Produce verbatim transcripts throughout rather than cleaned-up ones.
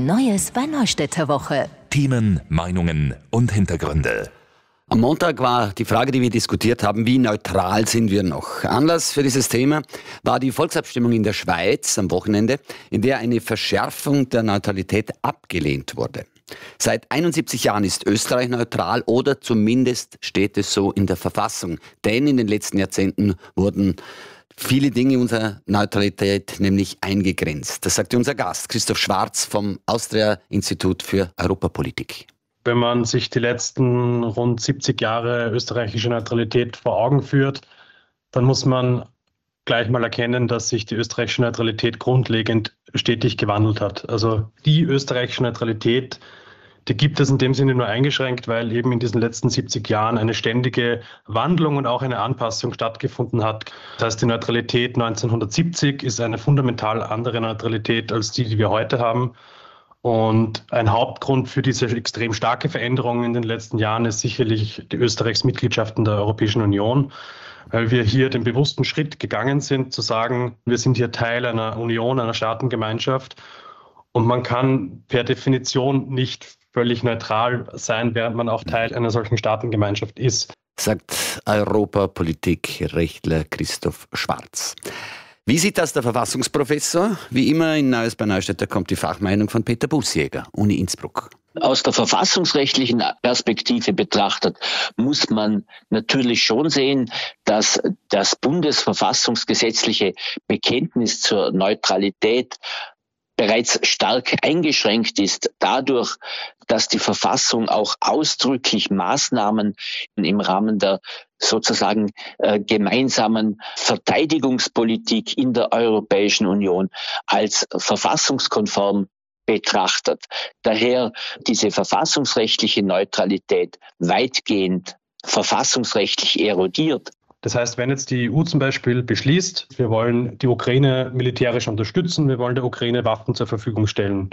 Neues bei Neustädter Woche. Themen, Meinungen und Hintergründe. Am Montag war die Frage, die wir diskutiert haben, wie neutral sind wir noch? Anlass für dieses Thema war die Volksabstimmung in der Schweiz am Wochenende, in der eine Verschärfung der Neutralität abgelehnt wurde. Seit einundsiebzig Jahren ist Österreich neutral oder zumindest steht es so in der Verfassung. Denn in den letzten Jahrzehnten wurden viele Dinge unserer Neutralität nämlich eingegrenzt. Das sagte unser Gast, Christoph Schwarz vom Austria-Institut für Europapolitik. Wenn man sich die letzten rund siebzig Jahre österreichische Neutralität vor Augen führt, dann muss man gleich mal erkennen, dass sich die österreichische Neutralität grundlegend stetig gewandelt hat. Also die österreichische Neutralität, die gibt es in dem Sinne nur eingeschränkt, weil eben in diesen letzten siebzig Jahren eine ständige Wandlung und auch eine Anpassung stattgefunden hat. Das heißt, die Neutralität neunzehnhundertsiebzig ist eine fundamental andere Neutralität als die, die wir heute haben. Und ein Hauptgrund für diese extrem starke Veränderung in den letzten Jahren ist sicherlich die Österreichs Mitgliedschaft in der Europäischen Union, weil wir hier den bewussten Schritt gegangen sind, zu sagen, wir sind hier Teil einer Union, einer Staatengemeinschaft. Und man kann per Definition nicht völlig neutral sein, während man auch Teil einer solchen Staatengemeinschaft ist. Sagt Europapolitik-Rechtler Christoph Schwarz. Wie sieht das der Verfassungsprofessor? Wie immer in Neues bei Neustädter kommt die Fachmeinung von Peter Bussjäger, Uni Innsbruck. Aus der verfassungsrechtlichen Perspektive betrachtet muss man natürlich schon sehen, dass das bundesverfassungsgesetzliche Bekenntnis zur Neutralität bereits stark eingeschränkt ist dadurch, dass die Verfassung auch ausdrücklich Maßnahmen im Rahmen der sozusagen äh, gemeinsamen Verteidigungspolitik in der Europäischen Union als verfassungskonform betrachtet. Daher diese verfassungsrechtliche Neutralität weitgehend verfassungsrechtlich erodiert. Das heißt, wenn jetzt die E U zum Beispiel beschließt, wir wollen die Ukraine militärisch unterstützen, wir wollen der Ukraine Waffen zur Verfügung stellen,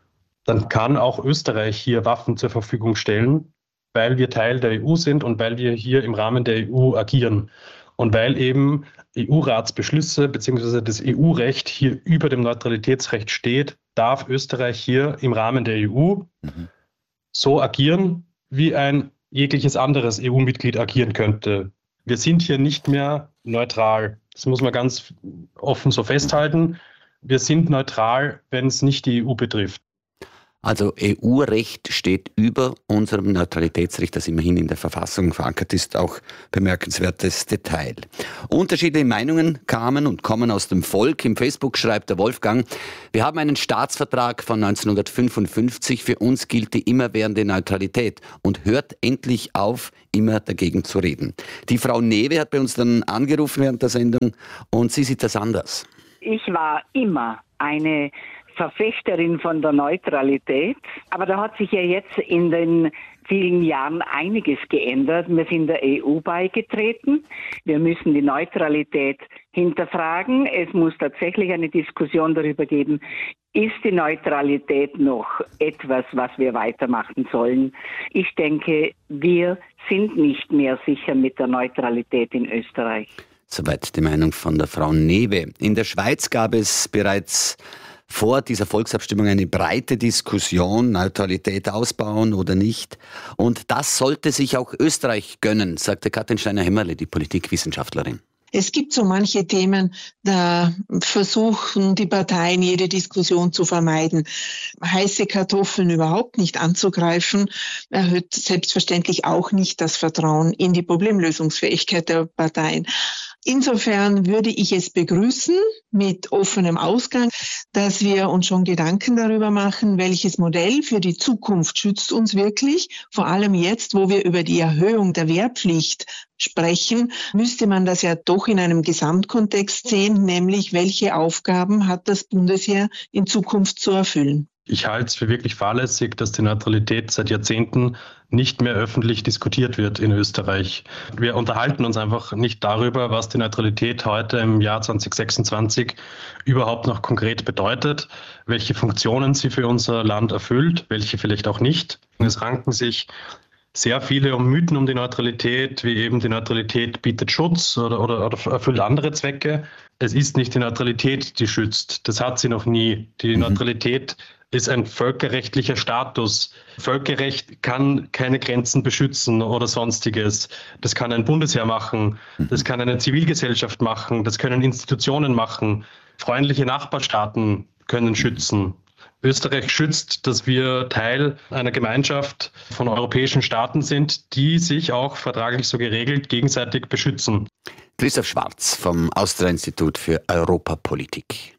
dann kann auch Österreich hier Waffen zur Verfügung stellen, weil wir Teil der E U sind und weil wir hier im Rahmen der E U agieren. Und weil eben E U-Ratsbeschlüsse bzw. das E U-Recht hier über dem Neutralitätsrecht steht, darf Österreich hier im Rahmen der E U mhm. so agieren, wie ein jegliches anderes E U-Mitglied agieren könnte. Wir sind hier nicht mehr neutral. Das muss man ganz offen so festhalten. Wir sind neutral, wenn es nicht die E U betrifft. Also E U-Recht steht über unserem Neutralitätsrecht, das immerhin in der Verfassung verankert ist, auch bemerkenswertes Detail. Unterschiedliche Meinungen kamen und kommen aus dem Volk. Im Facebook schreibt der Wolfgang, wir haben einen Staatsvertrag von neunzehnhundertfünfundfünfzig, für uns gilt die immerwährende Neutralität und hört endlich auf, immer dagegen zu reden. Die Frau Newe hat bei uns dann angerufen während der Sendung und sie sieht das anders. Ich war immer eine Verfechterin von der Neutralität. Aber da hat sich ja jetzt in den vielen Jahren einiges geändert. Wir sind der E U beigetreten. Wir müssen die Neutralität hinterfragen. Es muss tatsächlich eine Diskussion darüber geben, ist die Neutralität noch etwas, was wir weitermachen sollen? Ich denke, wir sind nicht mehr sicher mit der Neutralität in Österreich. Soweit die Meinung von der Frau Newe. In der Schweiz gab es bereits vor dieser Volksabstimmung eine breite Diskussion, Neutralität ausbauen oder nicht. Und das sollte sich auch Österreich gönnen, sagte Katrin Steiner-Hämmerle, die Politikwissenschaftlerin. Es gibt so manche Themen, da versuchen die Parteien jede Diskussion zu vermeiden. Heiße Kartoffeln überhaupt nicht anzugreifen, erhöht selbstverständlich auch nicht das Vertrauen in die Problemlösungsfähigkeit der Parteien. Insofern würde ich es begrüßen mit offenem Ausgang, dass wir uns schon Gedanken darüber machen, welches Modell für die Zukunft schützt uns wirklich. Vor allem jetzt, wo wir über die Erhöhung der Wehrpflicht sprechen, müsste man das ja doch in einem Gesamtkontext sehen, nämlich welche Aufgaben hat das Bundesheer in Zukunft zu erfüllen. Ich halte es für wirklich fahrlässig, dass die Neutralität seit Jahrzehnten nicht mehr öffentlich diskutiert wird in Österreich. Wir unterhalten uns einfach nicht darüber, was die Neutralität heute im Jahr zwanzig sechsundzwanzig überhaupt noch konkret bedeutet, welche Funktionen sie für unser Land erfüllt, welche vielleicht auch nicht. Es ranken sich sehr viele um Mythen um die Neutralität, wie eben die Neutralität bietet Schutz oder, oder, oder erfüllt andere Zwecke. Es ist nicht die Neutralität, die schützt. Das hat sie noch nie. Die mhm. Neutralität ist ein völkerrechtlicher Status. Völkerrecht kann keine Grenzen beschützen oder sonstiges. Das kann ein Bundesheer machen, das kann eine Zivilgesellschaft machen, das können Institutionen machen. Freundliche Nachbarstaaten können schützen. Österreich schützt, dass wir Teil einer Gemeinschaft von europäischen Staaten sind, die sich auch vertraglich so geregelt gegenseitig beschützen. Christoph Schwarz vom Austria-Institut für Europapolitik.